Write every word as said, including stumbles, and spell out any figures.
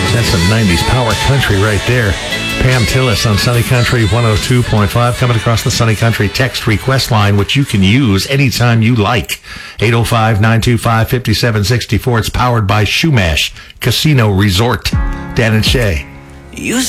That's some nineties power country right there. Pam Tillis on Sunny Country one oh two point five, coming across the Sunny Country text request line, which you can use anytime you like. eight oh five, nine two five, five seven six four. It's powered by Shumash Casino Resort. Dan and Shay. You